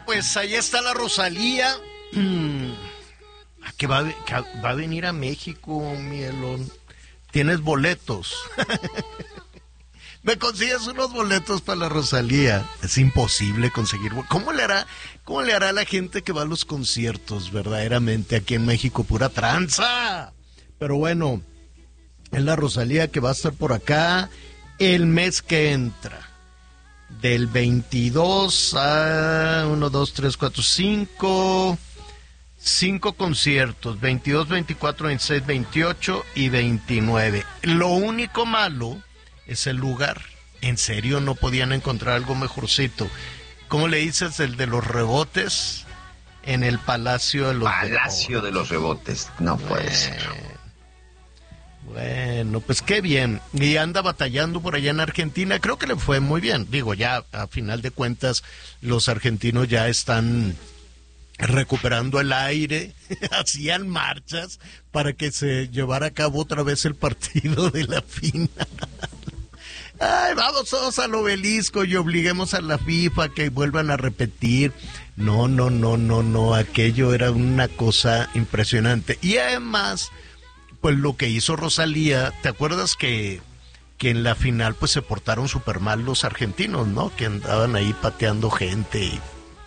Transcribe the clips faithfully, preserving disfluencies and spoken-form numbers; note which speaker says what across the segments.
Speaker 1: pues ahí está la Rosalía. Que va, que va a venir a México, Mielón. ¿Tienes boletos? ¿Me consigues unos boletos para la Rosalía? Es imposible conseguir. ¿Cómo le hará, cómo le hará a la gente que va a los conciertos, verdaderamente, aquí en México? Pura tranza. Pero bueno, es la Rosalía que va a estar por acá el mes que entra. Del veintidós a uno, dos, tres, cuatro, cinco... Cinco conciertos, veintidós, veinticuatro, veintiséis, veintiocho y veintinueve. Lo único malo es el lugar. ¿En serio no podían encontrar algo mejorcito? ¿Cómo le dices el de los rebotes? En el Palacio de los Rebotes.
Speaker 2: Palacio de los Rebotes, no bueno, puede ser.
Speaker 1: Bueno, pues qué bien. Y anda batallando por allá en Argentina. Creo que le fue muy bien. Digo, ya a final de cuentas los argentinos ya están recuperando el aire, hacían marchas para que se llevara a cabo otra vez el partido de la final. Ay, vamos todos al obelisco y obliguemos a la FIFA a que vuelvan a repetir. No, no, no, no, no, aquello era una cosa impresionante. Y además, pues lo que hizo Rosalía, ¿te acuerdas que, que en la final pues se portaron súper mal los argentinos, ¿no? Que andaban ahí pateando gente y...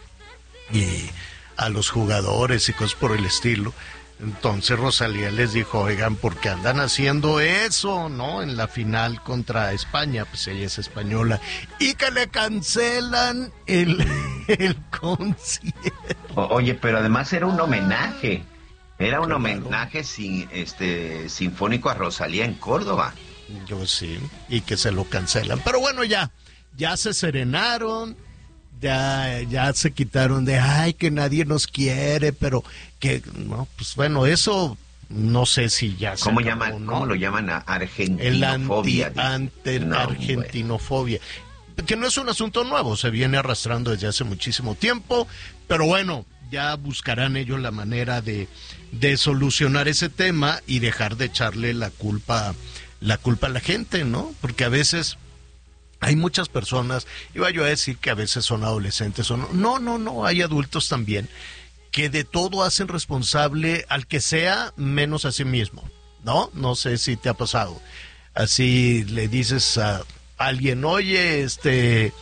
Speaker 1: y a los jugadores y cosas por el estilo. Entonces Rosalía les dijo, oigan, ¿por qué andan haciendo eso, no? En la final contra España, pues ella es española, y que le cancelan el, el concierto.
Speaker 2: Oye, pero además era un homenaje, era un claro. homenaje sin, este, sinfónico a Rosalía en Córdoba.
Speaker 1: Yo sí, y que se lo cancelan. Pero bueno, ya, ya se serenaron. Ya, ya se quitaron de, ay, que nadie nos quiere, pero que, no, pues bueno, eso no sé si ya se
Speaker 2: ¿Cómo
Speaker 1: acabó,
Speaker 2: llaman,
Speaker 1: ¿no?
Speaker 2: ¿Cómo lo llaman? A argentinofobia.
Speaker 1: El anti, no, argentinofobia. Bueno. Que no es un asunto nuevo, se viene arrastrando desde hace muchísimo tiempo, pero bueno, ya buscarán ellos la manera de, de solucionar ese tema y dejar de echarle la culpa, la culpa a la gente, ¿no? Porque a veces... hay muchas personas, iba yo a decir que a veces son adolescentes o no, no, no, no, hay adultos también que de todo hacen responsable al que sea menos a sí mismo, ¿no? No sé si te ha pasado. Así le dices a alguien, oye, este,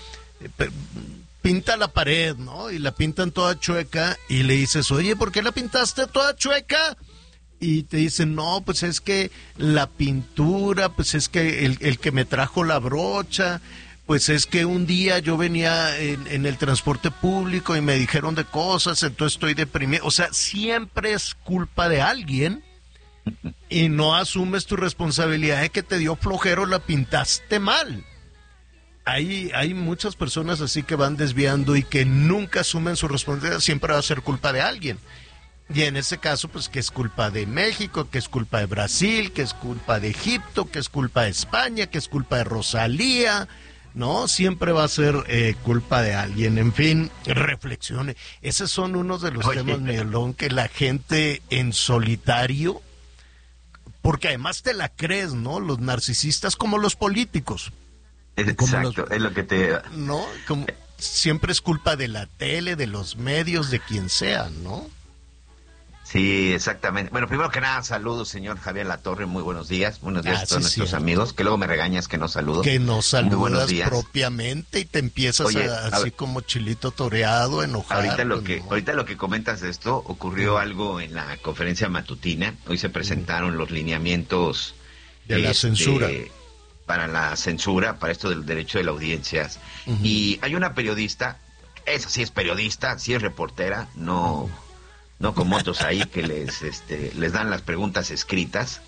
Speaker 1: pinta la pared, ¿no? Y la pintan toda chueca y le dices, oye, ¿por qué la pintaste toda chueca? Y te dicen, no, pues es que la pintura, pues es que el, el que me trajo la brocha, pues es que un día yo venía en, en el transporte público y me dijeron de cosas, entonces estoy deprimido. O sea, siempre es culpa de alguien y no asumes tu responsabilidad de que te dio flojero, la pintaste mal. Hay, hay muchas personas así que van desviando y que nunca asumen su responsabilidad, siempre va a ser culpa de alguien. Y en ese caso, pues que es culpa de México, que es culpa de Brasil, que es culpa de Egipto, que es culpa de España, que es culpa de Rosalía, ¿no? Siempre va a ser eh, culpa de alguien. En fin, reflexione. Esos son unos de los Oye, temas, Miguelón, que la gente en solitario, porque además te la crees, ¿no? Los narcisistas como los políticos.
Speaker 2: Exacto, los, es lo que te...
Speaker 1: ¿no? Como, siempre es culpa de la tele, de los medios, de quien sea, ¿no?
Speaker 2: Sí, exactamente. Bueno, primero que nada, saludos, señor Javier Latorre, muy buenos días. Buenos días ah, a todos sí, nuestros cierto. amigos, que luego me regañas que no saludo.
Speaker 1: Que no saludas propiamente y te empiezas Oye, a, así a como chilito toreado, enojado.
Speaker 2: Ahorita lo que no. ahorita lo que comentas de esto, ocurrió uh-huh. algo en la conferencia matutina. Hoy se presentaron uh-huh. los lineamientos
Speaker 1: de este, la censura.
Speaker 2: Para la censura, para esto del derecho de la audiencia. Uh-huh. Y hay una periodista, esa sí es periodista, sí es reportera, no... Uh-huh. no como otros ahí que les este les dan las preguntas escritas.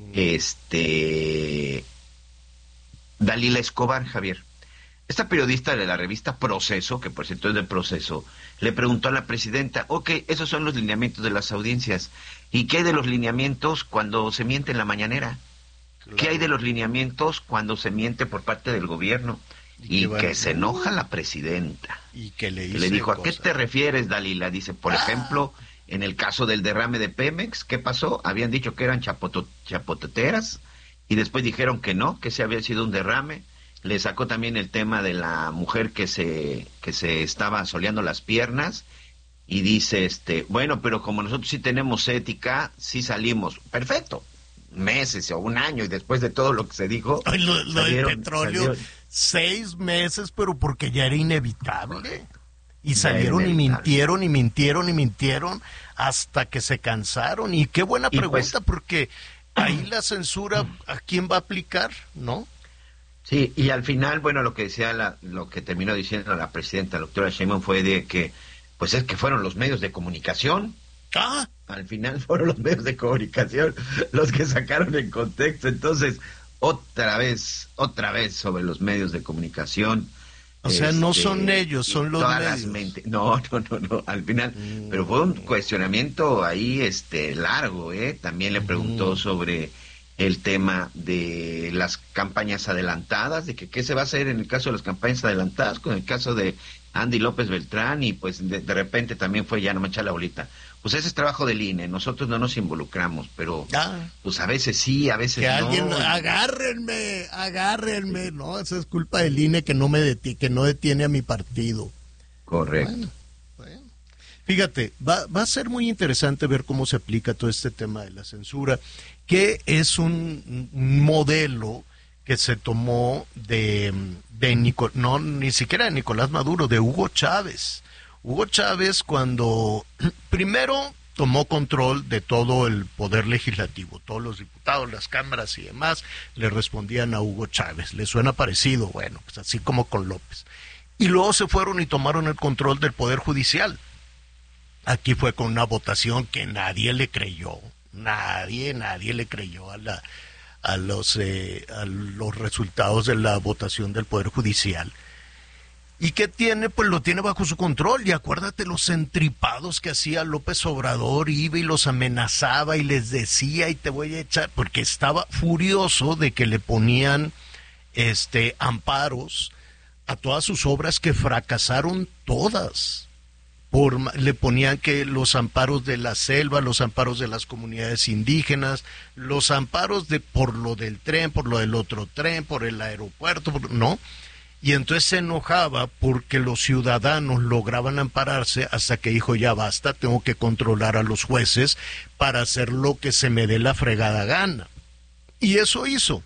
Speaker 2: Este Dalila Escobar, Javier, esta periodista de la revista Proceso, que por cierto es de Proceso, le preguntó a la presidenta, ok, esos son los lineamientos de las audiencias, ¿y qué hay de los lineamientos cuando se miente en la mañanera? Claro. ¿Qué hay de los lineamientos cuando se miente por parte del gobierno? Y, y que se enoja la presidenta.
Speaker 1: Y que le, dice
Speaker 2: le dijo,
Speaker 1: cosas.
Speaker 2: ¿a qué te refieres, Dalila? Dice, por ah. ejemplo... en el caso del derrame de Pemex, ¿qué pasó? Habían dicho que eran chapoto, chapoteteras y después dijeron que no, que ese había sido un derrame le sacó también el tema de la mujer que se, que se estaba soleando las piernas, y dice, este, bueno, pero como nosotros sí tenemos ética, sí salimos. Perfecto. Meses o un año, y después de todo lo que se dijo...
Speaker 1: Ay, lo, lo
Speaker 2: salieron,
Speaker 1: del petróleo,
Speaker 2: salieron.
Speaker 1: seis meses, pero porque ya era inevitable.
Speaker 2: Correcto.
Speaker 1: Y
Speaker 2: Ya
Speaker 1: salieron
Speaker 2: era
Speaker 1: y
Speaker 2: inevitable.
Speaker 1: mintieron y mintieron y mintieron hasta que se cansaron. Y qué buena
Speaker 2: Y
Speaker 1: pregunta,
Speaker 2: pues,
Speaker 1: porque ahí la censura, ¿a quién va a aplicar? ¿No?
Speaker 2: sí, y al final, bueno, lo que decía, la, lo que terminó diciendo la presidenta, la doctora Sheinbaum, fue de que, pues es que fueron los medios de comunicación.
Speaker 1: Ah,
Speaker 2: Al final fueron los medios de comunicación los que sacaron en contexto. Entonces, otra vez, otra vez sobre los medios de comunicación.
Speaker 1: o sea, no
Speaker 2: Este,
Speaker 1: son ellos,
Speaker 2: y
Speaker 1: son los
Speaker 2: todas las
Speaker 1: medios.
Speaker 2: mentes. No, no, no, no, al final.
Speaker 1: Mm.
Speaker 2: Pero fue un cuestionamiento ahí, este, largo, ¿eh? También le preguntó
Speaker 1: Mm.
Speaker 2: sobre el tema de las campañas adelantadas, de que qué se va a hacer en el caso de las campañas adelantadas, con el caso de Andy López Beltrán, y pues de, de repente también fue ya no me echa la bolita. Pues ese es trabajo del I N E, nosotros no nos involucramos, pero
Speaker 1: Ah,
Speaker 2: pues a veces sí, a veces
Speaker 1: que
Speaker 2: no.
Speaker 1: alguien, agárrenme, agárrenme, no, esa es culpa del I N E que no me deti que no detiene a mi partido.
Speaker 2: Correcto.
Speaker 1: Bueno, bueno. Fíjate, va, va a ser muy interesante ver cómo se aplica todo este tema de la censura, que es un, un modelo que se tomó de, de Nico, no, ni siquiera de Nicolás Maduro, de Hugo Chávez. Hugo Chávez, cuando primero tomó control de todo el poder legislativo, todos los diputados, las cámaras y demás le respondían a Hugo Chávez. ¿Le suena parecido? Bueno, pues así como con López. Y luego se fueron y tomaron el control del poder judicial. Aquí fue con una votación que nadie le creyó, nadie, nadie le creyó a la, a los, eh, a los resultados de la votación del poder judicial. ¿Y qué tiene? Pues lo tiene bajo su control. Y acuérdate los entripados que hacía López Obrador, iba y los amenazaba y les decía y te voy a echar, porque estaba furioso de que le ponían este amparos a todas sus obras que fracasaron todas. Por, le ponían que los amparos de la selva, los amparos de las comunidades indígenas, los amparos de por lo del tren, por lo del otro tren, por el aeropuerto, por, ¿no? Y entonces se enojaba porque los ciudadanos lograban ampararse hasta que dijo, ya basta, tengo que controlar a los jueces para hacer lo que se me dé la fregada gana. Y eso hizo.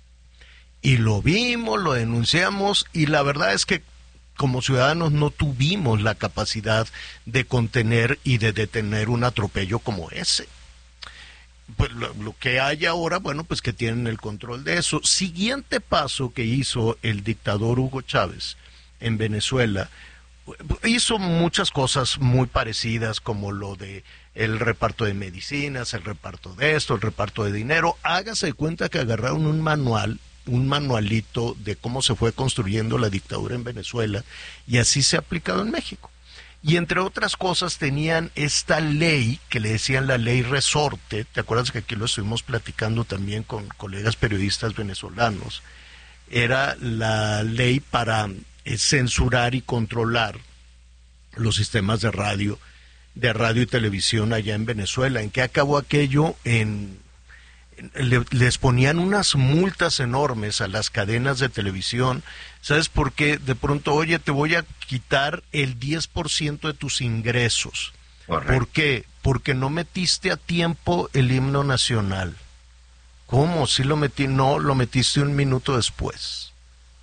Speaker 1: Y lo vimos, lo denunciamos, y la verdad es que como ciudadanos no tuvimos la capacidad de contener y de detener un atropello como ese. Pues lo, lo que hay ahora, bueno, pues que tienen el control de eso. Siguiente paso que hizo el dictador Hugo Chávez en Venezuela, hizo muchas cosas muy parecidas, como lo de el reparto de medicinas, el reparto de esto, el reparto de dinero. Hágase de cuenta que agarraron un manual, un manualito de cómo se fue construyendo la dictadura en Venezuela, y así se ha aplicado en México. Y entre otras cosas tenían esta ley que le decían la ley resorte. ¿Te acuerdas que aquí lo estuvimos platicando también con colegas periodistas venezolanos? Era la ley para eh, censurar y controlar los sistemas de radio, de radio y televisión allá en Venezuela. ¿En qué acabó aquello? En, en le, les ponían unas multas enormes a las cadenas de televisión. ¿Sabes por qué? De pronto, oye, te voy a quitar el diez por ciento de tus ingresos.
Speaker 2: Correcto.
Speaker 1: ¿Por qué? Porque no metiste a tiempo el himno nacional. ¿Cómo? ¿Sí lo metí? No, lo metiste un minuto después.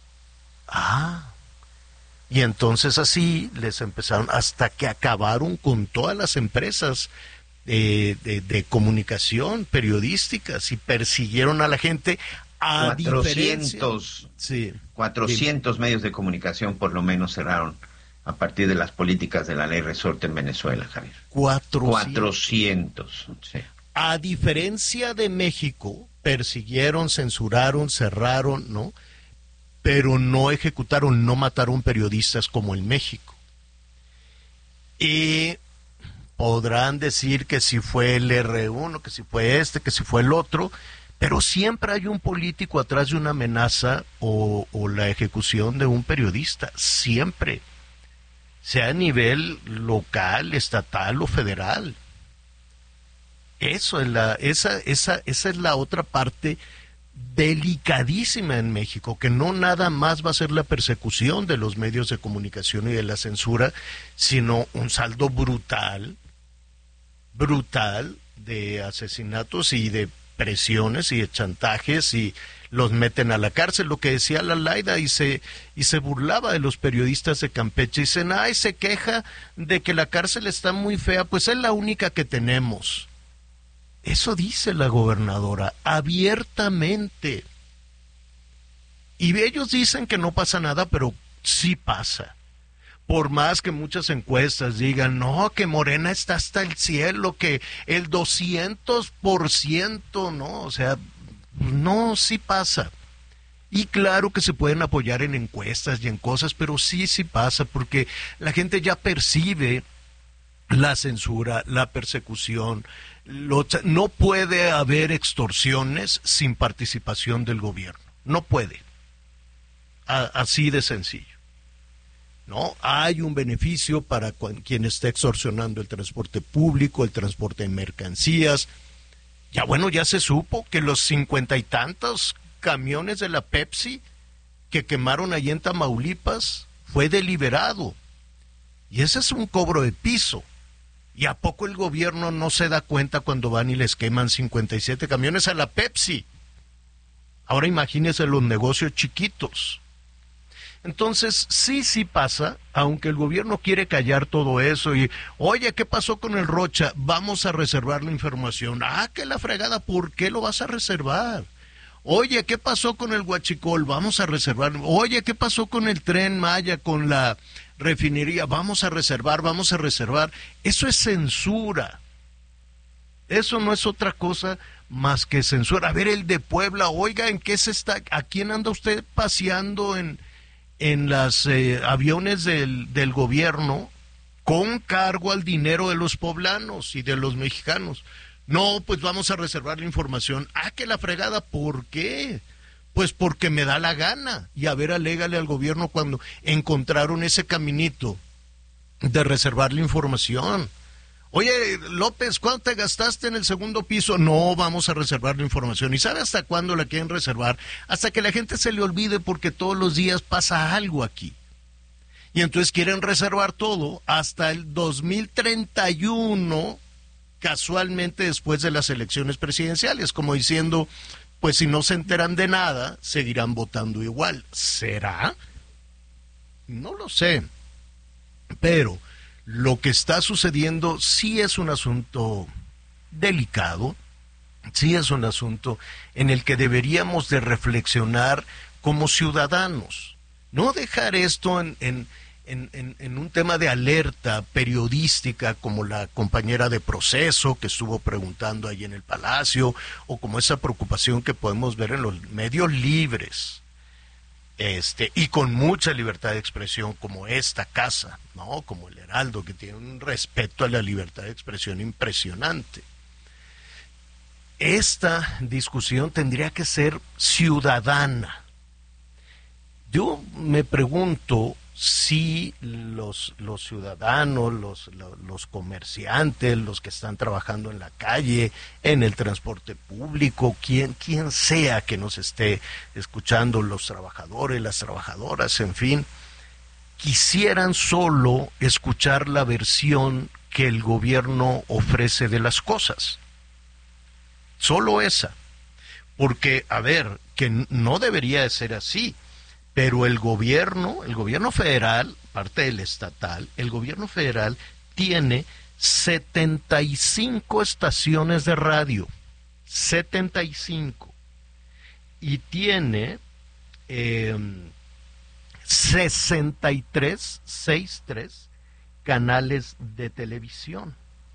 Speaker 1: Ah. Y entonces así les empezaron, hasta que acabaron con todas las empresas de, de, de comunicación periodísticas, y persiguieron a la gente. A
Speaker 2: cuatrocientos,
Speaker 1: sí,
Speaker 2: cuatrocientos sí. medios de comunicación por lo menos cerraron a partir de las políticas de la ley resorte en Venezuela, Javier.
Speaker 1: cuatrocientos.
Speaker 2: cuatrocientos, sí.
Speaker 1: A diferencia de México, persiguieron, censuraron, cerraron, ¿no? Pero no ejecutaron, no mataron periodistas como en México. Y podrán decir que si fue el erre uno, que si fue este, que si fue el otro, pero siempre hay un político atrás de una amenaza o, o la ejecución de un periodista, siempre, sea a nivel local, estatal o federal. Eso es la, esa, esa, esa es la otra parte delicadísima en México, que no nada más va a ser la persecución de los medios de comunicación y de la censura, sino un saldo brutal, brutal de asesinatos y de presiones y de chantajes, y los meten a la cárcel, lo que decía la Laida, y se, y se burlaba de los periodistas de Campeche. Dicen, ay, se queja de que la cárcel está muy fea, pues es la única que tenemos. Eso dice la gobernadora, abiertamente. Y ellos dicen que no pasa nada, pero sí pasa. Por más que muchas encuestas digan, no, que Morena está hasta el cielo, que el doscientos por ciento, ¿no? O sea, no, sí pasa. Y claro que se pueden apoyar en encuestas y en cosas, pero sí, sí pasa, porque la gente ya percibe la censura, la persecución. Lo, no puede haber extorsiones sin participación del gobierno. No puede. A, así de sencillo. ¿No? Hay un beneficio para quien esté extorsionando el transporte público, el transporte de mercancías. Ya bueno, ya se supo que los cincuenta y tantos camiones de la Pepsi que quemaron allí en Tamaulipas fue deliberado. Y ese es un cobro de piso. ¿Y a poco el gobierno no se da cuenta cuando van y les queman cincuenta y siete camiones a la Pepsi? Ahora imagínense los negocios chiquitos. Entonces, sí, sí pasa, aunque el gobierno quiere callar todo eso y, oye, ¿qué pasó con el Rocha? Vamos a reservar la información. Ah, que la fregada, ¿por qué lo vas a reservar? Oye, ¿qué pasó con el Huachicol? Vamos a reservar. Oye, ¿qué pasó con el Tren Maya, con la refinería? Vamos a reservar, vamos a reservar. Eso es censura. Eso no es otra cosa más que censura. A ver, el de Puebla, oiga, ¿en qué se está? ¿A quién anda usted paseando en, en los eh, aviones del, del gobierno con cargo al dinero de los poblanos y de los mexicanos? No, pues vamos a reservar la información. Ah, que la fregada, ¿por qué? Pues porque me da la gana. Y a ver, alégale al gobierno cuando encontraron ese caminito de reservar la información. Oye, López, ¿cuánto te gastaste en el segundo piso? No, vamos a reservar la información. ¿Y sabe hasta cuándo la quieren reservar? Hasta que la gente se le olvide, porque todos los días pasa algo aquí. Y entonces quieren reservar todo hasta el dos mil treinta y uno, casualmente después de las elecciones presidenciales, como diciendo, pues si no se enteran de nada, seguirán votando igual. ¿Será? No lo sé. Pero lo que está sucediendo sí es un asunto delicado, sí es un asunto en el que deberíamos de reflexionar como ciudadanos. No dejar esto en, en, en, en, en un tema de alerta periodística, como la compañera de Proceso que estuvo preguntando ahí en el Palacio, o como esa preocupación que podemos ver en los medios libres. Este, y con mucha libertad de expresión, como esta casa, ¿no? Como el Heraldo, que tiene un respeto a la libertad de expresión impresionante. Esta discusión tendría que ser ciudadana. Yo me pregunto si los, los ciudadanos, los, los, los comerciantes, los que están trabajando en la calle, en el transporte público, quien, quien sea que nos esté escuchando, los trabajadores, las trabajadoras, en fin, quisieran solo escuchar la versión que el gobierno ofrece de las cosas. Solo esa. Porque, a ver, que no debería de ser así. Pero el gobierno, el gobierno federal, parte del estatal, el gobierno federal tiene setenta y cinco estaciones de radio, setenta y cinco, y tiene eh, sesenta y tres, sesenta y tres canales de televisión,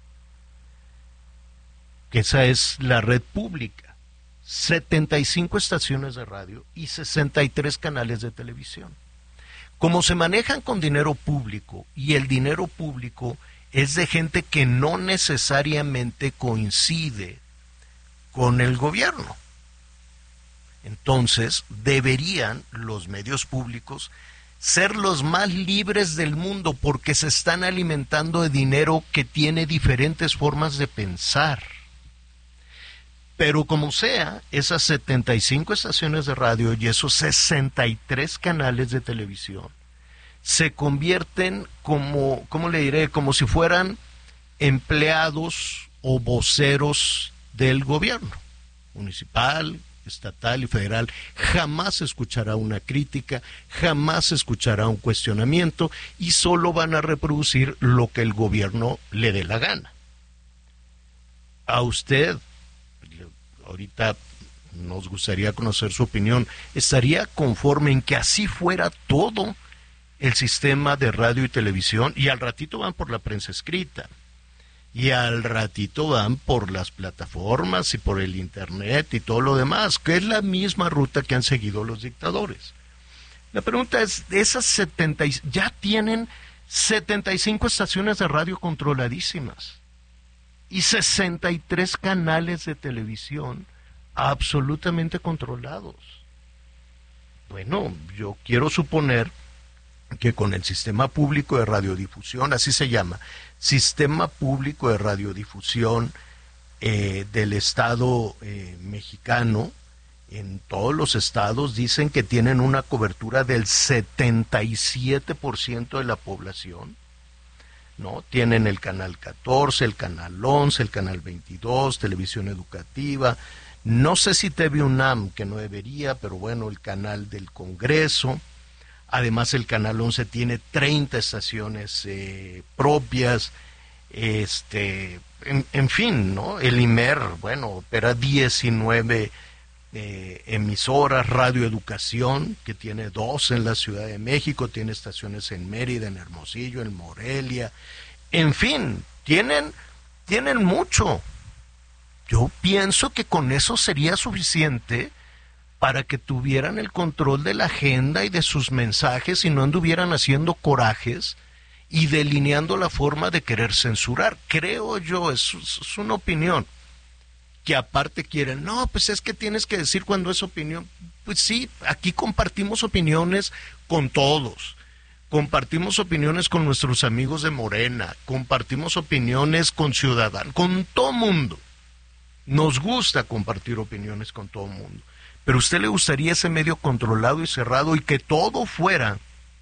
Speaker 1: que esa es la red pública. setenta y cinco estaciones de radio y sesenta y tres canales de televisión. Como se manejan con dinero público, y el dinero público es de gente que no necesariamente coincide con el gobierno, entonces deberían los medios públicos ser los más libres del mundo, porque se están alimentando de dinero que tiene diferentes formas de pensar. Pero como sea, esas setenta y cinco estaciones de radio y esos sesenta y tres canales de televisión se convierten como, ¿cómo le diré? Como si fueran empleados o voceros del gobierno municipal, estatal y federal. Jamás se escuchará una crítica, jamás se escuchará un cuestionamiento y solo van a reproducir lo que el gobierno le dé la gana. A usted, ahorita nos gustaría conocer su opinión, ¿estaría conforme en que así fuera todo el sistema de radio y televisión? Y al ratito van por la prensa escrita, y al ratito van por las plataformas y por el internet y todo lo demás, que es la misma ruta que han seguido los dictadores. La pregunta es, esas setenta, ya tienen setenta y cinco estaciones de radio controladísimas y sesenta y tres canales de televisión absolutamente controlados. Bueno, yo quiero suponer que con el sistema público de radiodifusión, así se llama, Sistema Público de Radiodifusión eh, del Estado eh, mexicano, en todos los estados dicen que tienen una cobertura del setenta y siete por ciento de la población, ¿no? Tienen el canal catorce, el canal once, el canal veintidós, televisión educativa, no sé si T V UNAM, que no debería, pero bueno, el canal del Congreso. Además, el canal once tiene treinta estaciones eh, propias, este, en, en fin, ¿no? El I M E R, bueno, opera diecinueve eh, emisoras, Radio Educación, que tiene dos en la Ciudad de México, tiene estaciones en Mérida, en Hermosillo, en Morelia, en fin, tienen, tienen mucho. Yo pienso que con eso sería suficiente para que tuvieran el control de la agenda y de sus mensajes y no anduvieran haciendo corajes y delineando la forma de querer censurar. Creo yo, es, es una opinión, que aparte quieren, no, pues es que tienes que decir cuando es opinión. Pues sí, aquí compartimos opiniones con todos, compartimos opiniones con nuestros amigos de Morena, compartimos opiniones con Ciudadanos, con todo mundo. Nos gusta compartir opiniones con todo mundo. Pero a usted le gustaría ese medio controlado y cerrado y que todo fuera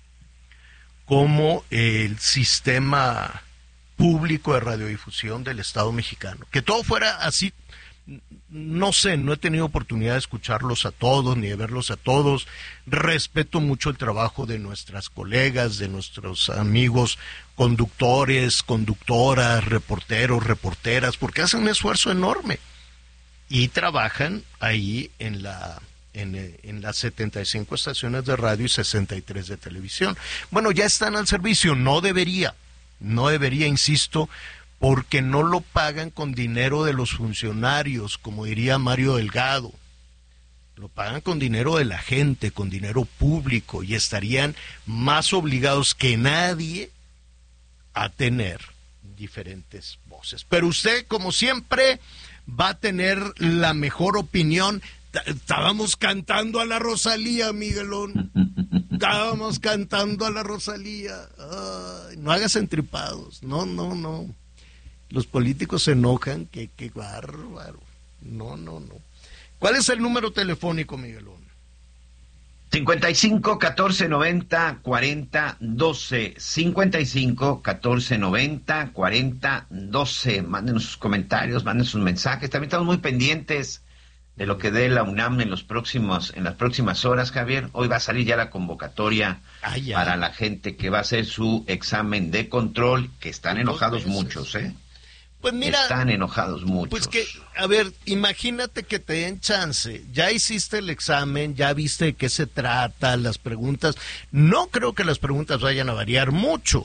Speaker 1: como el sistema público de radiodifusión del Estado mexicano. Que todo fuera así, no sé, no he tenido oportunidad de escucharlos a todos ni de verlos a todos. Respeto mucho el trabajo de nuestras colegas, de nuestros amigos conductores, conductoras, reporteros, reporteras, porque hacen un esfuerzo enorme. Y trabajan ahí en la en, en las setenta y cinco estaciones de radio y sesenta y tres de televisión. Bueno, ya están al servicio, no debería, no debería, insisto, porque no lo pagan con dinero de los funcionarios, como diría Mario Delgado. Lo pagan con dinero de la gente, con dinero público, y estarían más obligados que nadie a tener diferentes voces. Pero usted, como siempre, va a tener la mejor opinión. Estábamos cantando a la Rosalía, Miguelón. Estábamos cantando a la Rosalía. Ay, no hagas entripados. No, no, no. Los políticos se enojan. Qué, qué bárbaro. No, no, no. ¿Cuál es el número telefónico, Miguelón?
Speaker 2: cincuenta y cinco, catorce noventa, cuarenta, doce. cincuenta y cinco, catorce noventa, cuarenta, doce. Mándenos sus comentarios, manden sus mensajes. También estamos muy pendientes de lo que dé la UNAM en los próximos, en las próximas horas, Javier. Hoy va a salir ya la convocatoria ay, ay. para la gente que va a hacer su examen de control, que están enojados muchos, ¿eh?
Speaker 1: Pues mira,
Speaker 2: están enojados muchos.
Speaker 1: Pues que, a ver, imagínate que te den chance, ya hiciste el examen, ya viste de qué se trata, las preguntas, no creo que las preguntas vayan a variar mucho,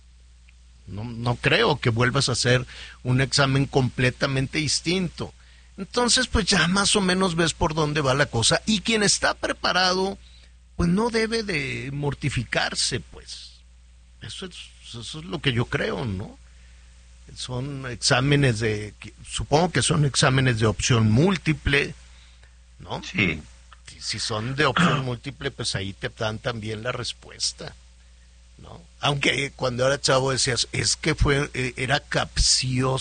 Speaker 1: no, no creo que vuelvas a hacer un examen completamente distinto, entonces pues ya más o menos ves por dónde va la cosa, y quien está preparado, pues no debe de mortificarse, pues, eso es, eso es lo que yo creo, ¿no? Son exámenes de, supongo que son exámenes de opción múltiple, ¿no?
Speaker 2: Sí.
Speaker 1: Si son de opción múltiple, pues ahí te dan también la respuesta, ¿no? Aunque cuando era chavo decías, es que fue, era capciosa.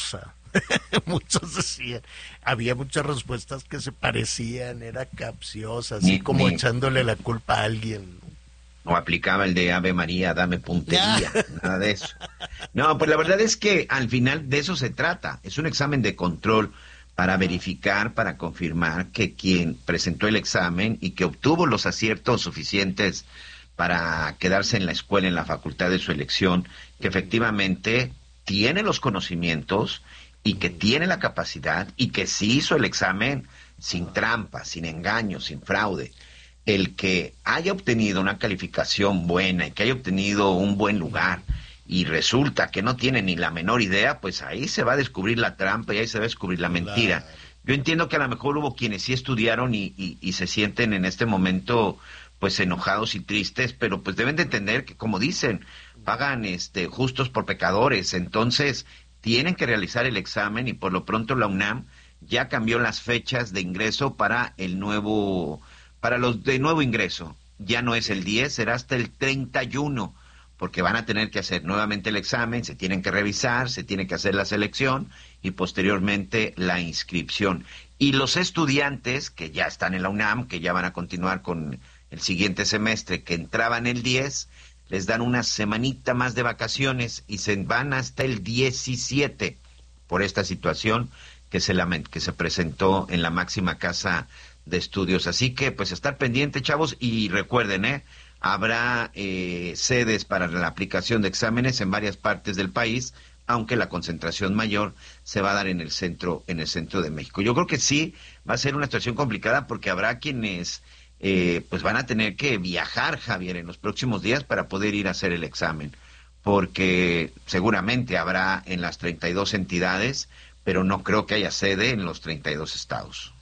Speaker 1: Muchos decían, había muchas respuestas que se parecían, era capciosa, así ni, como ni, echándole la culpa a alguien.
Speaker 2: O aplicaba el de Ave María, dame puntería, nada de eso. No, pues la verdad es que al final de eso se trata, es un examen de control para verificar, para confirmar que quien presentó el examen y que obtuvo los aciertos suficientes para quedarse en la escuela, en la facultad de su elección, que efectivamente tiene los conocimientos y que tiene la capacidad y que sí hizo el examen sin trampa, sin engaño, sin fraude. El que haya obtenido una calificación buena y que haya obtenido un buen lugar y resulta que no tiene ni la menor idea, pues ahí se va a descubrir la trampa y ahí se va a descubrir la mentira. Yo entiendo que a lo mejor hubo quienes sí estudiaron y, y, y se sienten en este momento pues enojados y tristes, pero pues deben de entender que, como dicen, pagan este justos por pecadores, entonces tienen que realizar el examen y por lo pronto la UNAM ya cambió las fechas de ingreso para el nuevo, para los de nuevo ingreso. Ya no es el diez, será hasta el treinta y uno, porque van a tener que hacer nuevamente el examen, se tienen que revisar, se tiene que hacer la selección y posteriormente la inscripción. Y los estudiantes que ya están en la UNAM, que ya van a continuar con el siguiente semestre, que entraban el diez, les dan una semanita más de vacaciones y se van hasta el diecisiete por esta situación que se, lament- que se presentó en la máxima casa de estudios. Así que pues estar pendiente, chavos, y recuerden, ¿eh? Habrá eh, sedes para la aplicación de exámenes en varias partes del país, aunque la concentración mayor se va a dar en el centro, en el centro de México. Yo creo que sí va a ser una situación complicada porque habrá quienes eh, pues van a tener que viajar, Javier, en los próximos días para poder ir a hacer el examen, porque seguramente habrá en las treinta y dos entidades, pero no creo que haya sede en los treinta y dos estados.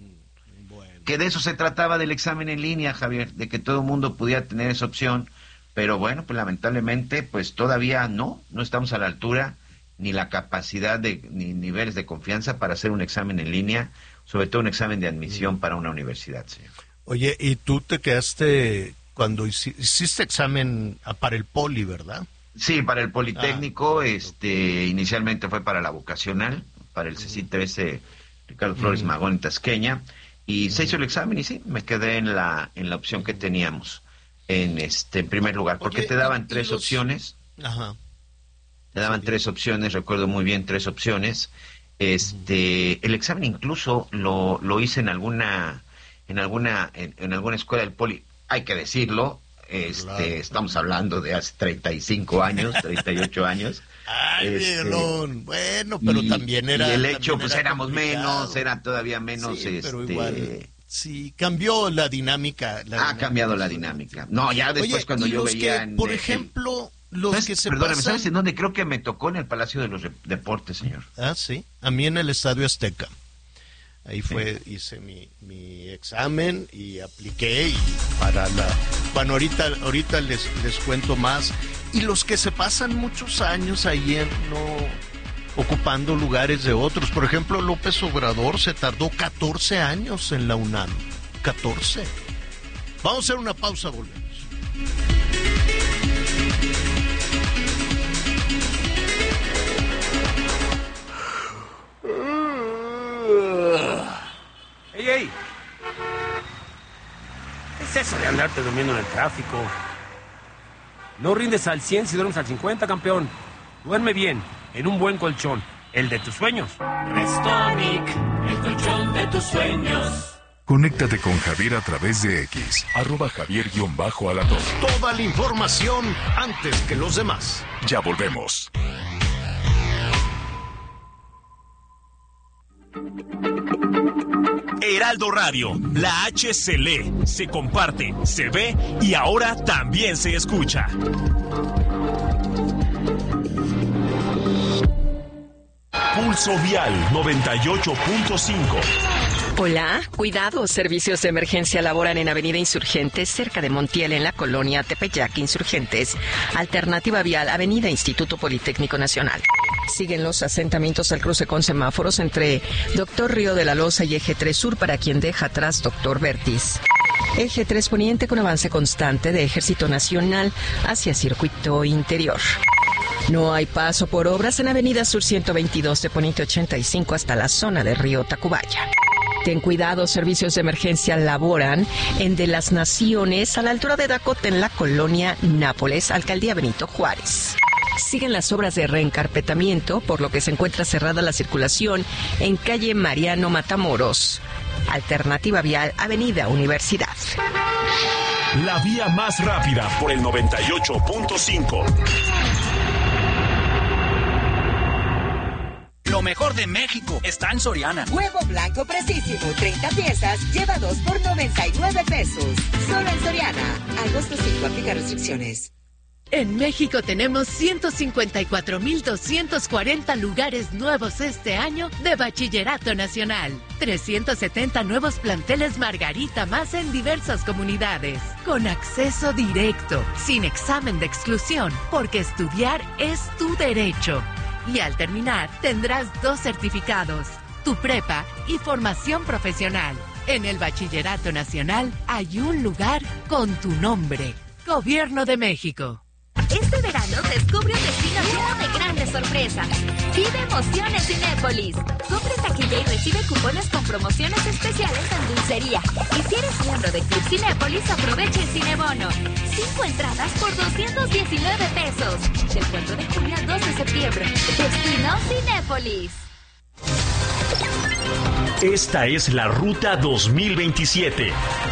Speaker 2: Que de eso se trataba del examen en línea, Javier, de que todo el mundo pudiera tener esa opción, pero bueno, pues lamentablemente, pues todavía no, no estamos a la altura, ni la capacidad de, ni niveles de confianza para hacer un examen en línea, sobre todo un examen de admisión para una universidad, señor.
Speaker 1: Oye, y tú te quedaste cuando hiciste examen para el Poli, ¿verdad?
Speaker 2: Sí, para el Politécnico, ah, este, inicialmente fue para la vocacional, para el C C I trece, Ricardo Flores mm. Magón en Tasqueña. Y se hizo el examen y sí, me quedé en la en la opción que teníamos en este en primer lugar, porque Oye, te daban tres los... opciones. Ajá. Te daban sí, tres bien. opciones, recuerdo muy bien, tres opciones. Este, uh-huh. El examen incluso lo lo hice en alguna en alguna en, en alguna escuela del Poli, hay que decirlo, este, claro. Estamos hablando de hace treinta y cinco años, treinta y ocho años.
Speaker 1: Ay, este, Miguelón, bueno, pero
Speaker 2: y,
Speaker 1: también era...
Speaker 2: Y el hecho, pues
Speaker 1: era
Speaker 2: éramos
Speaker 1: complicado.
Speaker 2: menos, era todavía menos...
Speaker 1: Sí, pero
Speaker 2: este...
Speaker 1: igual, sí, cambió la dinámica. La
Speaker 2: ha
Speaker 1: dinámica
Speaker 2: cambiado la dinámica. No, ya después Oye, cuando yo veía...
Speaker 1: Que,
Speaker 2: en,
Speaker 1: por
Speaker 2: el,
Speaker 1: ejemplo, los
Speaker 2: ¿sabes?
Speaker 1: que se
Speaker 2: Perdóname,
Speaker 1: pasan...
Speaker 2: ¿sabes en dónde? Creo que me tocó en el Palacio de los Deportes, señor.
Speaker 1: Ah, sí, a mí en el Estadio Azteca. Ahí fue, sí. hice mi, mi examen y apliqué y para la... Bueno, ahorita, ahorita les, les cuento más. Y los que se pasan muchos años ahí en, no ocupando lugares de otros. Por ejemplo, López Obrador se tardó catorce años en la UNAM. catorce. Vamos a hacer una pausa, volvemos.
Speaker 3: ¡Ey, ey! ¿Qué es eso de andarte durmiendo en el tráfico? No rindes al cien si duermes al cincuenta, campeón. Duerme bien, en un buen colchón, el de tus sueños.
Speaker 4: Restonic, el colchón de tus sueños.
Speaker 5: Conéctate con Javier a través de X, arroba Javier-Alatorre.
Speaker 1: Toda la información antes que los demás.
Speaker 5: Ya volvemos.
Speaker 6: Heraldo Radio, la H se lee, se comparte, se ve y ahora también se escucha. Pulso Vial noventa y ocho punto cinco.
Speaker 7: Hola, cuidado, servicios de emergencia laboran en Avenida Insurgentes, cerca de Montiel, en la colonia Tepeyac Insurgentes. Alternativa vial, Avenida Instituto Politécnico Nacional. Siguen los asentamientos al cruce con semáforos entre Doctor Río de la Loza y Eje tres Sur, para quien deja atrás Doctor Vértiz. Eje tres Poniente con avance constante de Ejército Nacional hacia Circuito Interior. No hay paso por obras en Avenida Sur ciento veintidós de Poniente ochenta y cinco hasta la zona del río Tacubaya. Ten cuidado, servicios de emergencia laboran en De las Naciones, a la altura de Dakota, en la colonia Nápoles, Alcaldía Benito Juárez. Siguen las obras de reencarpetamiento, por lo que se encuentra cerrada la circulación en calle Mariano Matamoros. Alternativa vial, Avenida Universidad.
Speaker 6: La vía más rápida por el noventa y ocho punto cinco.
Speaker 8: Lo mejor de México está en Soriana.
Speaker 9: Huevo blanco precisísimo, treinta piezas, lleva dos por noventa y nueve pesos. Solo en Soriana. Agosto cinco, aplica restricciones.
Speaker 10: En México tenemos ciento cincuenta y cuatro mil doscientos cuarenta lugares nuevos este año de Bachillerato Nacional. trescientos setenta nuevos planteles Margarita más en diversas comunidades. Con acceso directo, sin examen de exclusión, porque estudiar es tu derecho. Y al terminar, tendrás dos certificados, tu prepa y formación profesional. En el Bachillerato Nacional hay un lugar con tu nombre. Gobierno de México.
Speaker 11: Este verano descubre un destino lleno de grandes sorpresas. Vive emociones Cinépolis. Compra taquilla y recibe cupones con promociones especiales en dulcería. Y si eres miembro de Club Cinépolis, aprovecha el Cinebono. Cinco entradas por doscientos diecinueve pesos. Del cuatro de junio al dos de septiembre. Destino Cinépolis.
Speaker 6: Esta es la Ruta dos mil veintisiete.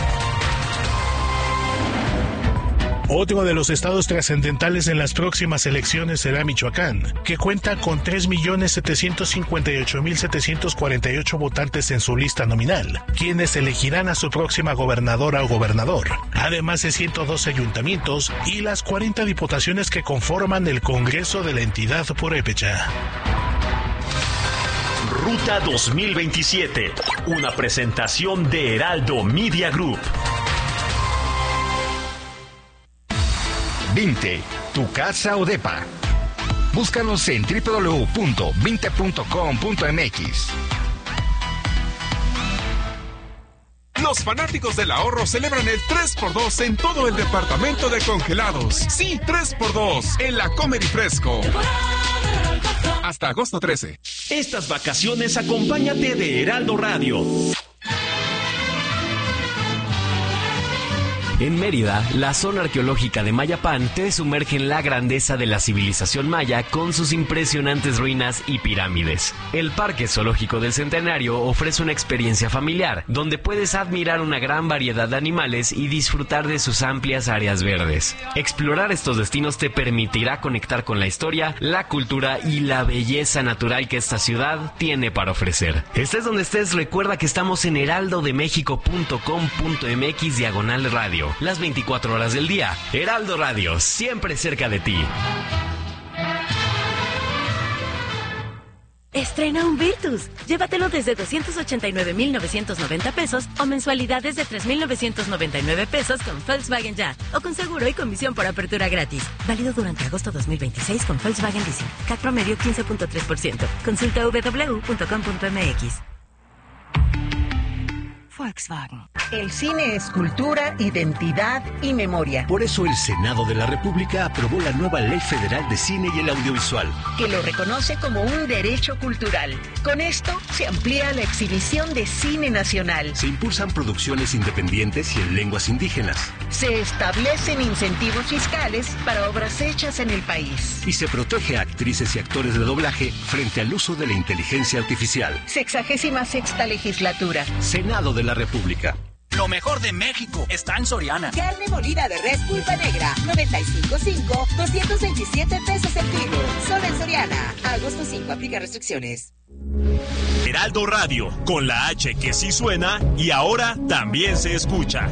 Speaker 12: Otro de los estados trascendentales en las próximas elecciones será Michoacán, que cuenta con tres millones setecientos cincuenta y ocho mil setecientos cuarenta y ocho votantes en su lista nominal, quienes elegirán a su próxima gobernadora o gobernador, además de ciento doce ayuntamientos y las cuarenta diputaciones que conforman el Congreso de la entidad purépecha.
Speaker 6: Ruta dos mil veintisiete, una presentación de Heraldo Media Group.
Speaker 13: Vinte, tu casa o depa. Búscanos en doble u doble u doble u punto vinte punto com punto m x.
Speaker 14: Los fanáticos del ahorro celebran el tres por dos en todo el departamento de congelados. Sí, tres por dos en la Comer y Fresco. Hasta agosto trece.
Speaker 6: Estas vacaciones acompáñate de Heraldo Radio.
Speaker 15: En Mérida, la zona arqueológica de Mayapán te sumerge en la grandeza de la civilización maya con sus impresionantes ruinas y pirámides. El Parque Zoológico del Centenario ofrece una experiencia familiar, donde puedes admirar una gran variedad de animales y disfrutar de sus amplias áreas verdes. Explorar estos destinos te permitirá conectar con la historia, la cultura y la belleza natural que esta ciudad tiene para ofrecer. Estés donde estés, recuerda que estamos en heraldo de méxico punto com punto m x diagonal radio. Las veinticuatro horas del día. Heraldo Radio, siempre cerca de ti.
Speaker 16: Estrena un Virtus. Llévatelo desde doscientos ochenta y nueve mil novecientos noventa pesos o mensualidades de tres mil novecientos noventa y nueve pesos con Volkswagen Ya o con seguro y comisión por apertura gratis. Válido durante agosto dos mil veintiséis con Volkswagen Leasing. C A C promedio quince punto tres por ciento. Consulta doble u doble u doble u punto com punto m x.
Speaker 17: Volkswagen. El cine es cultura, identidad y memoria.
Speaker 18: Por eso el Senado de la República aprobó la nueva Ley Federal de Cine y el Audiovisual,
Speaker 17: que lo reconoce como un derecho cultural. Con esto se amplía la exhibición de cine nacional.
Speaker 18: Se impulsan producciones independientes y en lenguas indígenas.
Speaker 17: Se establecen incentivos fiscales para obras hechas en el país.
Speaker 18: Y se protege a actrices y actores de doblaje frente al uso de la inteligencia artificial.
Speaker 17: Sexagésima sexta legislatura.
Speaker 18: Senado de la República.
Speaker 8: Lo mejor de México está en Soriana.
Speaker 9: Carne molida de res pulpa negra, noventa y cinco punto cinco, doscientos veintisiete pesos el kilo. Solo en Soriana. Agosto cinco, aplica restricciones.
Speaker 6: Heraldo Radio, con la H que sí suena y ahora también se escucha.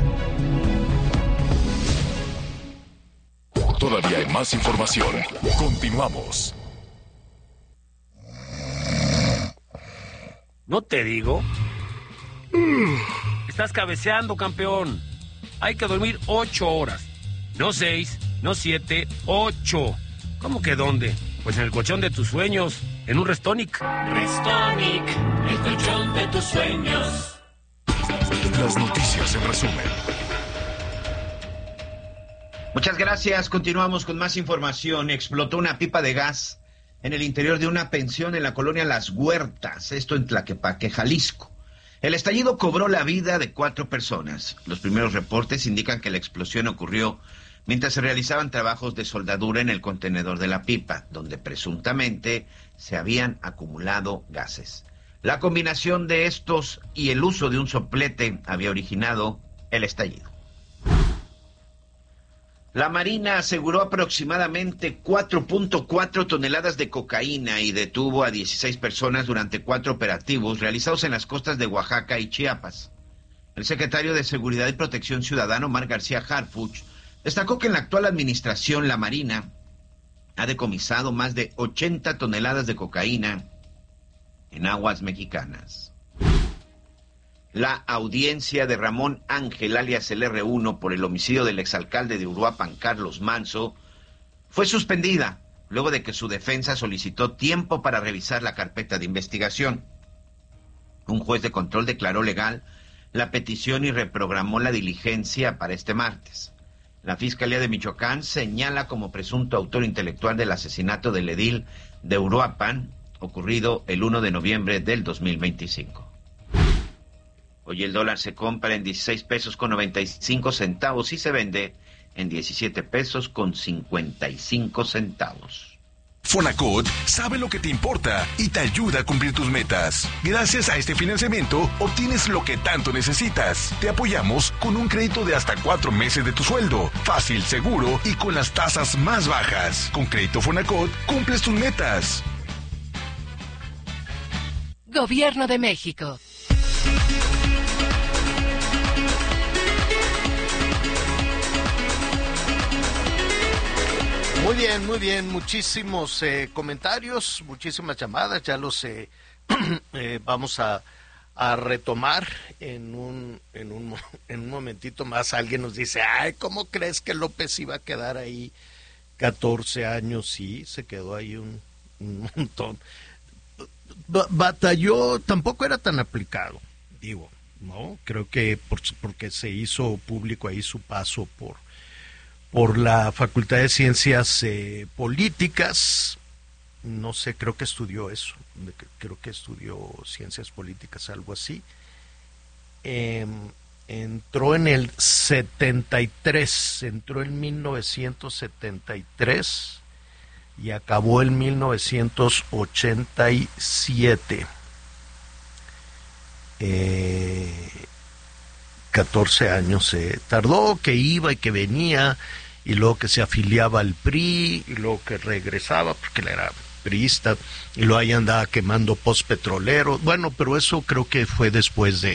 Speaker 5: Todavía hay más información. Continuamos.
Speaker 3: ¿No te digo? Estás cabeceando, campeón. Hay que dormir ocho horas. No seis, no siete, ocho. ¿Cómo que dónde? Pues en el colchón de tus sueños, en un Restonic.
Speaker 4: Restonic, el colchón de tus sueños.
Speaker 5: Las noticias en resumen.
Speaker 2: Muchas gracias. Continuamos con más información. Explotó una pipa de gas en el interior de una pensión en la colonia Las Huertas, esto en Tlaquepaque, Jalisco. El estallido cobró la vida de cuatro personas. Los primeros reportes indican que la explosión ocurrió mientras se realizaban trabajos de soldadura en el contenedor de la pipa, donde presuntamente se habían acumulado gases. La combinación de estos y el uso de un soplete había originado el estallido. La Marina aseguró aproximadamente cuatro punto cuatro toneladas de cocaína y detuvo a dieciséis personas durante cuatro operativos realizados en las costas de Oaxaca y Chiapas. El secretario de Seguridad y Protección Ciudadana, Omar García Harfuch, destacó que en la actual administración la Marina ha decomisado más de ochenta toneladas de cocaína en aguas mexicanas. La audiencia de Ramón Ángel, alias el erre uno, por el homicidio del exalcalde de Uruapan, Carlos Manso, fue suspendida luego de que su defensa solicitó tiempo para revisar la carpeta de investigación. Un juez de control declaró legal la petición y reprogramó la diligencia para este martes. La Fiscalía de Michoacán señala como presunto autor intelectual del asesinato del edil de Uruapan, ocurrido el primero de noviembre del dos mil veinticinco. Hoy el dólar se compra en dieciséis pesos con noventa y cinco centavos y se vende en diecisiete pesos con cincuenta y cinco centavos.
Speaker 19: Fonacot sabe lo que te importa y te ayuda a cumplir tus metas. Gracias a este financiamiento obtienes lo que tanto necesitas. Te apoyamos con un crédito de hasta cuatro meses de tu sueldo, fácil, seguro y con las tasas más bajas. Con Crédito Fonacot cumples tus metas.
Speaker 10: Gobierno de México.
Speaker 1: Muy bien, muy bien, muchísimos eh, comentarios, muchísimas llamadas, ya los eh, eh, vamos a, a retomar en un, en, un, en un momentito más. Alguien nos dice, ay, ¿cómo crees que López iba a quedar ahí catorce años? Sí, se quedó ahí un, un montón. B- batalló, tampoco era tan aplicado, digo, ¿no? Creo que por, porque se hizo público ahí su paso por... por la Facultad de Ciencias eh, Políticas, no sé, creo que estudió eso, creo que estudió Ciencias Políticas, algo así. Eh, entró en el setenta y tres, entró en mil novecientos setenta y tres y acabó en mil novecientos ochenta y siete. Eh, catorce años eh, tardó, que iba y que venía, y luego que se afiliaba al P R I, y luego que regresaba, porque él era priista, y luego ahí andaba quemando postpetroleros. Bueno, pero eso creo que fue después de,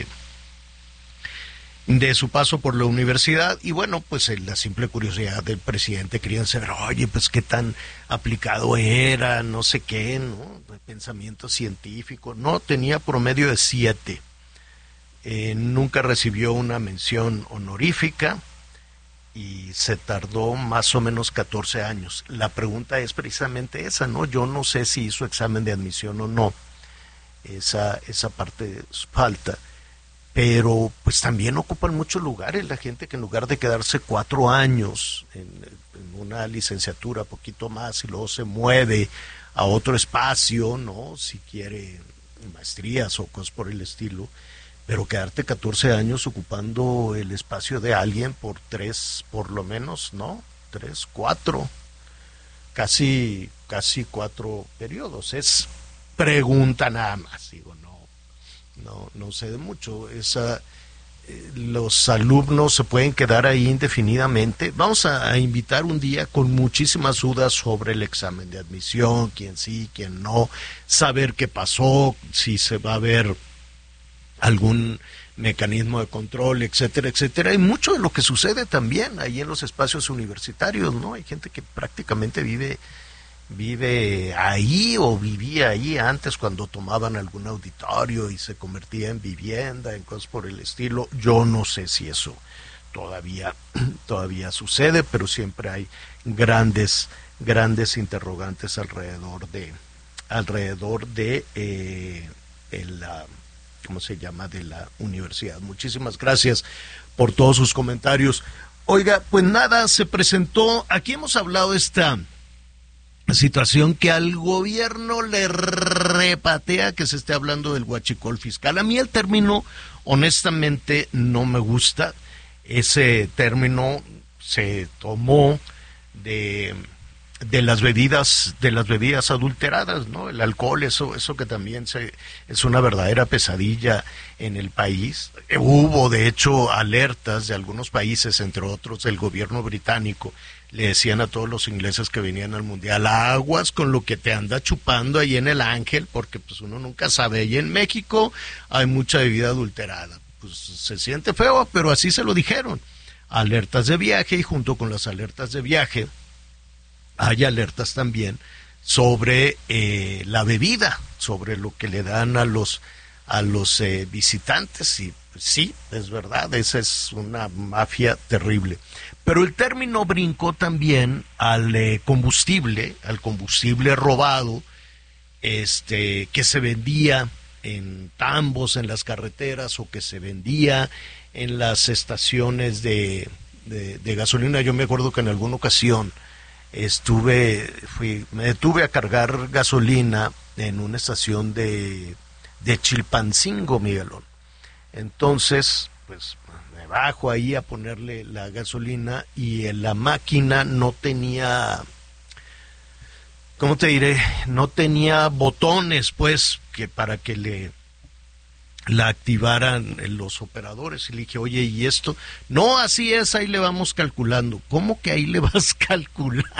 Speaker 1: de su paso por la universidad, y bueno, pues la simple curiosidad del presidente, querían saber, oye, pues qué tan aplicado era, no sé qué, ¿no? De pensamiento científico. No, tenía promedio de siete. Eh, nunca recibió una mención honorífica y se tardó más o menos catorce años. La pregunta es precisamente esa, ¿no? Yo no sé si hizo examen de admisión o no, esa, esa parte falta, pero pues también ocupan muchos lugares la gente que en lugar de quedarse cuatro años en, en una licenciatura, poquito más, y luego se mueve a otro espacio, ¿no? Si quiere maestrías o cosas por el estilo, pero quedarte catorce años ocupando el espacio de alguien por tres, por lo menos, ¿no? Tres, cuatro, casi, casi cuatro periodos. Es pregunta nada más, digo, no, no, no sé de mucho. Esa, eh, los alumnos se pueden quedar ahí indefinidamente. Vamos a, a invitar un día con muchísimas dudas sobre el examen de admisión, quién sí, quién no, saber qué pasó, si se va a ver algún mecanismo de control, etcétera, etcétera, y mucho de lo que sucede también ahí en los espacios universitarios, ¿no? Hay gente que prácticamente vive vive ahí o vivía ahí antes cuando tomaban algún auditorio y se convertía en vivienda, en cosas por el estilo. Yo no sé si eso todavía todavía sucede, pero siempre hay grandes grandes interrogantes alrededor de alrededor de eh, el ¿cómo se llama?, de la universidad. Muchísimas gracias por todos sus comentarios. Oiga, pues nada, se presentó, aquí hemos hablado de esta situación que al gobierno le repatea que se esté hablando del huachicol fiscal. A mí el término, honestamente, no me gusta. Ese término se tomó de, de las bebidas, de las bebidas adulteradas, ¿no? El alcohol, eso, eso que también se, es una verdadera pesadilla en el país. Hubo, de hecho, alertas de algunos países, entre otros el gobierno británico. Le decían a todos los ingleses que venían al mundial, aguas con lo que te anda chupando ahí en el Ángel, porque pues uno nunca sabe. Y en México hay mucha bebida adulterada. Pues se siente feo, pero así se lo dijeron. Alertas de viaje, y junto con las alertas de viaje hay alertas también sobre eh, la bebida, sobre lo que le dan a los a los eh, visitantes. Y pues, sí, es verdad, esa es una mafia terrible. Pero el término brincó también al eh, combustible, al combustible robado, este, que se vendía en tambos en las carreteras o que se vendía en las estaciones de, de, de gasolina. Yo me acuerdo que en alguna ocasión estuve, fui, me detuve a cargar gasolina en una estación de, de Chilpancingo, Miguelón. Entonces, pues me bajo ahí a ponerle la gasolina y en la máquina no tenía, ¿cómo te diré? No tenía botones, pues, que para que le la activaran los operadores. Y le dije, oye, ¿y esto? No, así es, ahí le vamos calculando. ¿Cómo que ahí le vas calculando?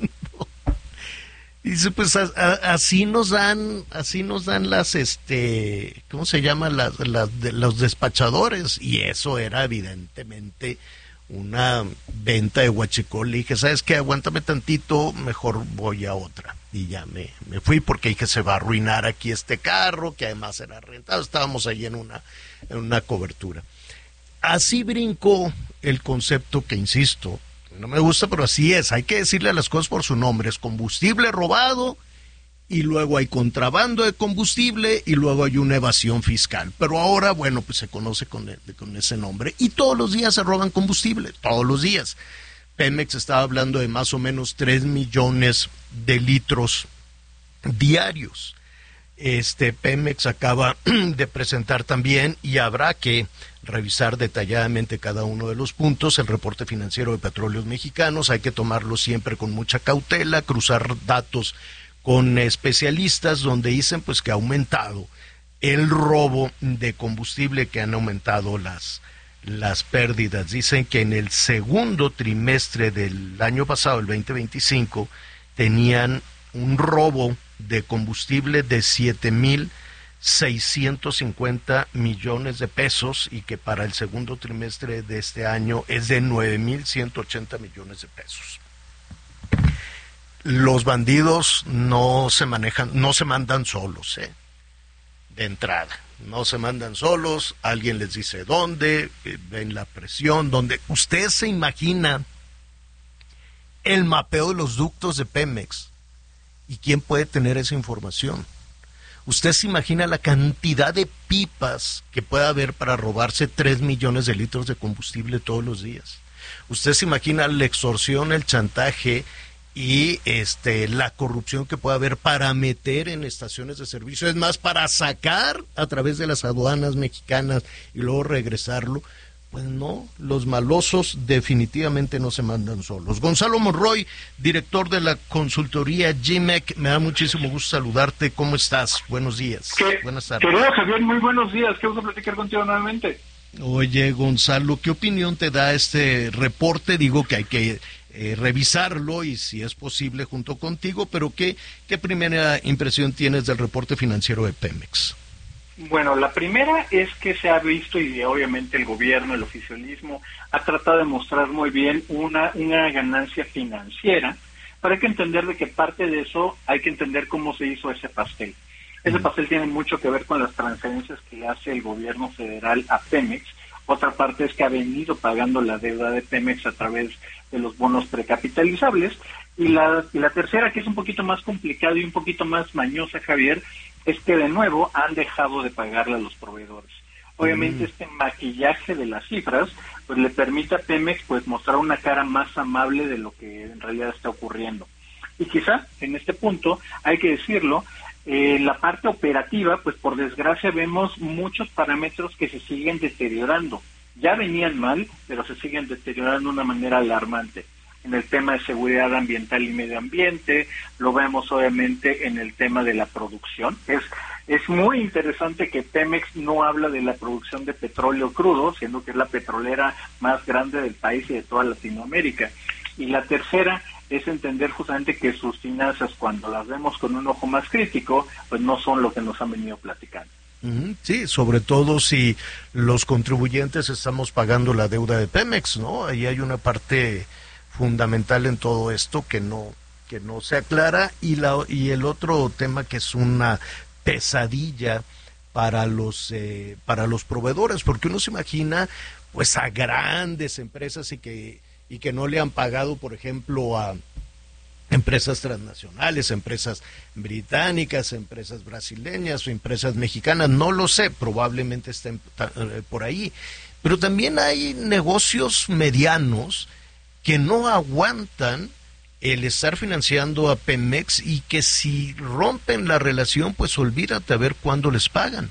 Speaker 1: Dice, pues a, a, así nos dan, así nos dan las, este, ¿cómo se llama? Las, las de, los despachadores. Y eso era evidentemente una venta de huachicol. Le dije, ¿sabes qué? Aguántame tantito, mejor voy a otra. Y ya me, me fui porque dije, se va a arruinar aquí este carro, que además era rentado. Estábamos ahí en una, en una cobertura. Así brincó el concepto que, insisto, no me gusta, pero así es. Hay que decirle a las cosas por su nombre. Es combustible robado, y luego hay contrabando de combustible, y luego hay una evasión fiscal. Pero ahora, bueno, pues se conoce con, el, con ese nombre. Y todos los días se roban combustible, todos los días. Pemex estaba hablando de más o menos tres millones de litros diarios. Este Pemex acaba de presentar también, y habrá que revisar detalladamente cada uno de los puntos, el reporte financiero de Petróleos Mexicanos. Hay que tomarlo siempre con mucha cautela, cruzar datos con especialistas donde dicen pues que ha aumentado el robo de combustible, que han aumentado las las pérdidas. Dicen que en el segundo trimestre del año pasado, el veinte veinticinco, tenían un robo de combustible de siete mil seiscientos cincuenta millones de pesos, y que para el segundo trimestre de este año es de nueve mil ciento ochenta millones de pesos. Los bandidos no se manejan, no se mandan solos, ¿eh? De entrada. No se mandan solos, alguien les dice dónde, eh, ven la presión, donde usted se imagina el mapeo de los ductos de Pemex. ¿Y quién puede tener esa información? Usted se imagina la cantidad de pipas que puede haber para robarse tres millones de litros de combustible todos los días. Usted se imagina la extorsión, el chantaje y este la corrupción que puede haber para meter en estaciones de servicio, es más, para sacar a través de las aduanas mexicanas y luego regresarlo. Pues no, los malosos definitivamente no se mandan solos. Gonzalo Monroy, director de la consultoría G M E C, me da muchísimo gusto saludarte. ¿Cómo estás? Buenos días.
Speaker 20: ¿Qué?
Speaker 1: Buenas tardes.
Speaker 20: Querido Javier, muy buenos días. Qué gusto platicar contigo nuevamente.
Speaker 1: Oye, Gonzalo, ¿qué opinión te da este reporte? Digo que hay que eh, revisarlo y si es posible junto contigo, pero ¿qué, qué primera impresión tienes del reporte financiero de Pemex?
Speaker 20: Bueno, la primera es que se ha visto, y obviamente el gobierno, el oficialismo, ha tratado de mostrar muy bien una, una ganancia financiera, pero hay que entender de que parte de eso hay que entender cómo se hizo ese pastel. Ese pastel tiene mucho que ver con las transferencias que le hace el gobierno federal a Pemex. Otra parte es que ha venido pagando la deuda de Pemex a través de los bonos precapitalizables. Y la, y la tercera, que es un poquito más complicada y un poquito más mañosa, Javier, es que de nuevo han dejado de pagarle a los proveedores. Obviamente mm. este maquillaje de las cifras pues le permite a Pemex pues mostrar una cara más amable de lo que en realidad está ocurriendo. Y quizá en este punto hay que decirlo, eh, la parte operativa pues por desgracia vemos muchos parámetros que se siguen deteriorando. Ya venían mal, pero se siguen deteriorando de una manera alarmante. En el tema de seguridad ambiental y medio ambiente, lo vemos obviamente en el tema de la producción. Es es muy interesante que Pemex no habla de la producción de petróleo crudo, siendo que es la petrolera más grande del país y de toda Latinoamérica. Y la tercera es entender justamente que sus finanzas, cuando las vemos con un ojo más crítico, pues no son lo que nos han venido platicando.
Speaker 1: Sí, sobre todo si los contribuyentes estamos pagando la deuda de Pemex, ¿no? Ahí hay una parte fundamental en todo esto que no que no se aclara, y la y el otro tema que es una pesadilla para los eh, para los proveedores, porque uno se imagina pues a grandes empresas y que y que no le han pagado, por ejemplo, a empresas transnacionales, empresas británicas, empresas brasileñas o empresas mexicanas, no lo sé, probablemente estén por ahí, pero también hay negocios medianos que no aguantan el estar financiando a Pemex y que si rompen la relación, pues olvídate a ver cuándo les pagan.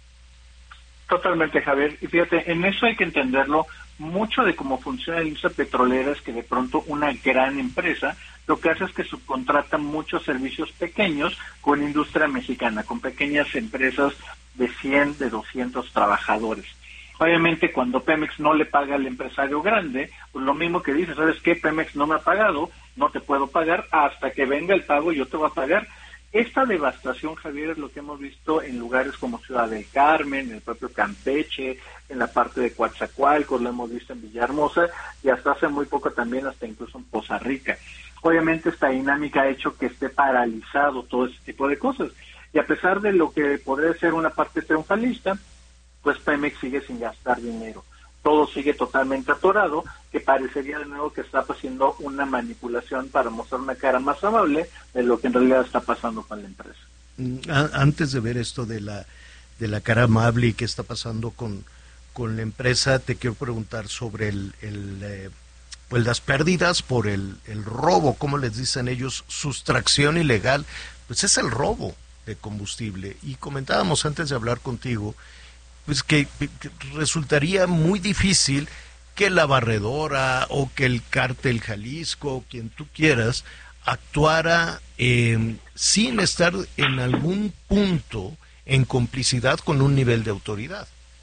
Speaker 20: Totalmente, Javier. Y fíjate, en eso hay que entenderlo. Mucho de cómo funciona la industria petrolera es que de pronto una gran empresa lo que hace es que subcontrata muchos servicios pequeños con industria mexicana, con pequeñas empresas de cien, de doscientos trabajadores. Obviamente, cuando Pemex no le paga al empresario grande, pues lo mismo que dice, ¿sabes qué? Pemex no me ha pagado, no te puedo pagar, hasta que venga el pago yo te voy a pagar. Esta devastación, Javier, es lo que hemos visto en lugares como Ciudad del Carmen, en el propio Campeche, en la parte de Coatzacoalcos, lo hemos visto en Villahermosa, y hasta hace muy poco también, hasta incluso en Poza Rica. Obviamente esta dinámica ha hecho que esté paralizado todo ese tipo de cosas. Y a pesar de lo que podría ser una parte triunfalista, pues Pemex sigue sin gastar dinero. Todo sigue totalmente atorado, que parecería de nuevo que está haciendo una manipulación para mostrar una cara más amable de lo que en realidad está pasando con la empresa.
Speaker 1: Antes de ver esto de la de la cara amable y qué está pasando con, con la empresa, te quiero preguntar sobre el, el eh, pues las pérdidas por el, el robo, ¿cómo les dicen ellos? Sustracción ilegal, pues es el robo de combustible. Y comentábamos antes de hablar contigo, pues que, que resultaría muy difícil que la barredora o que el cártel Jalisco, quien tú quieras, actuara eh, sin estar en algún punto en complicidad con un nivel de autoridad.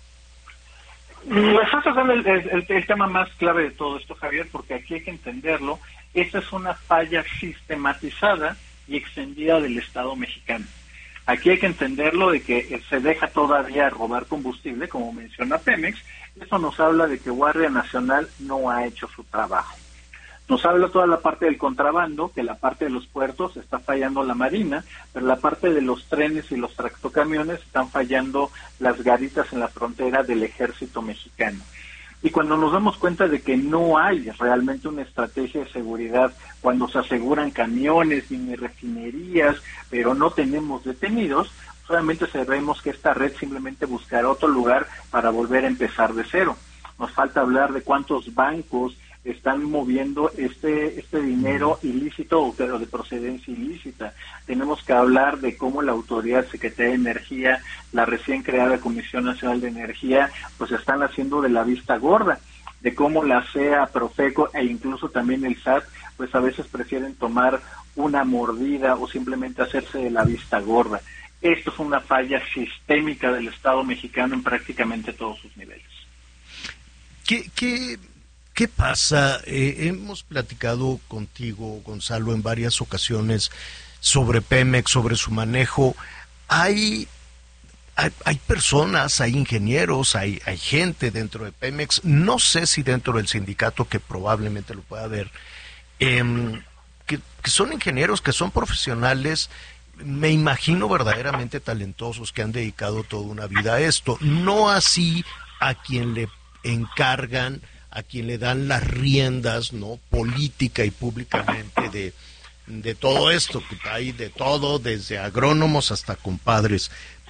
Speaker 20: Estás tocando el, el, el tema más clave de todo esto, Javier, porque aquí hay que entenderlo. Esta es una falla sistematizada y extendida del Estado mexicano. Aquí hay que entenderlo de que se deja todavía robar combustible, como menciona Pemex. Eso nos habla de que Guardia Nacional no ha hecho su trabajo. Nos habla toda la parte del contrabando, que la parte de los puertos está fallando la Marina, pero la parte de los trenes y los tractocamiones están fallando las garitas en la frontera del Ejército Mexicano. Y cuando nos damos cuenta de que no hay realmente una estrategia de seguridad, cuando se aseguran camiones, mini refinerías, pero no tenemos detenidos, solamente sabemos que esta red simplemente buscará otro lugar para volver a empezar de cero. Nos falta hablar de cuántos bancos están moviendo este este dinero ilícito o de procedencia ilícita. Tenemos que hablar de cómo la Autoridad Secretaría de Energía, la recién creada Comisión Nacional de Energía, pues están haciendo de la vista gorda, de cómo la C E A, Profeco e incluso también el S A T, pues a veces prefieren tomar una mordida o simplemente hacerse de la vista gorda. Esto es una falla sistémica del Estado mexicano en prácticamente todos sus niveles.
Speaker 1: ¿Qué, qué, qué pasa? Eh, hemos platicado contigo, Gonzalo, en varias ocasiones sobre Pemex, sobre su manejo. Hay, hay, hay personas, hay ingenieros, hay, hay gente dentro de Pemex, no sé si dentro del sindicato, que probablemente lo pueda haber, eh, que, que son ingenieros, que son profesionales, me imagino verdaderamente talentosos, que han dedicado toda una vida a esto, no así a quien le encargan, a quien le dan las riendas, no, política y públicamente de, de todo esto, que hay de todo, desde agrónomos hasta compadres.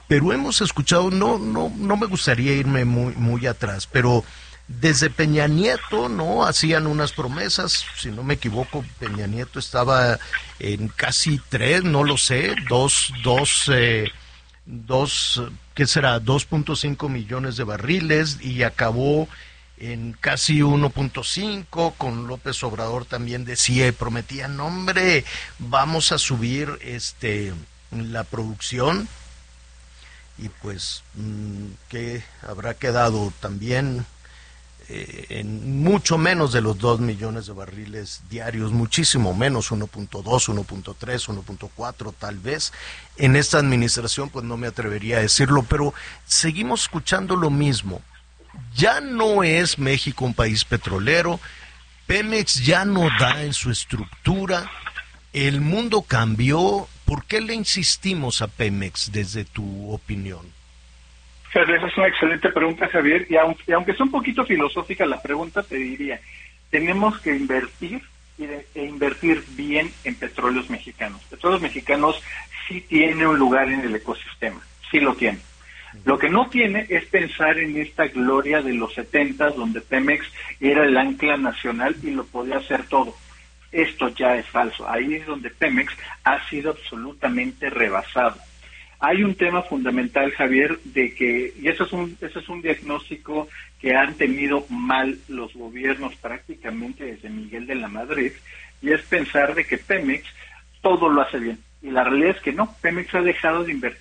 Speaker 1: pero hemos escuchado, no, no, no me gustaría irme muy, muy atrás, pero desde Peña Nieto, ¿no? Hacían unas promesas, si no me equivoco, Peña Nieto estaba en casi tres, no lo sé, dos, dos, eh, dos, ¿qué será? dos punto cinco millones de barriles y acabó en casi uno punto cinco, con López Obrador también decía y prometía, no hombre, vamos a subir este la producción, y pues que habrá quedado también eh, en mucho menos de los dos millones de barriles diarios, muchísimo menos, uno punto dos, uno punto tres, uno punto cuatro tal vez. En esta administración pues no me atrevería a decirlo, pero seguimos escuchando lo mismo. Ya no es México un país petrolero, Pemex ya no da en su estructura, el mundo cambió. ¿Por qué le insistimos a Pemex desde tu opinión?
Speaker 20: Esa es una excelente pregunta, Javier, y aunque, y aunque es un poquito filosófica la pregunta, te diría, tenemos que invertir y de, e invertir bien en petróleos mexicanos. Petróleos mexicanos sí tiene un lugar en el ecosistema, sí lo tiene. Lo que no tiene es pensar en esta gloria de los setentas, donde Pemex era el ancla nacional y lo podía hacer todo. Esto ya es falso. Ahí es donde Pemex ha sido absolutamente rebasado. Hay un tema fundamental, Javier, de que, y eso es un, eso es un diagnóstico que han tenido mal los gobiernos prácticamente desde Miguel de la Madrid, y es pensar de que Pemex todo lo hace bien. Y la realidad es que no, Pemex ha dejado de invertir